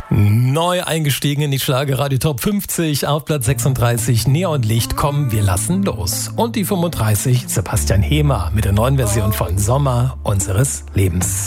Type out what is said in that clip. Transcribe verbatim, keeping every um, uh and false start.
Neu eingestiegen in die Schlagerradio Top fünfzig, auf Platz sechsunddreißig Neonlicht, komm, wir lassen los. Und die fünfunddreißig Sebastian Hemer mit der neuen Version von Sommer unseres Lebens.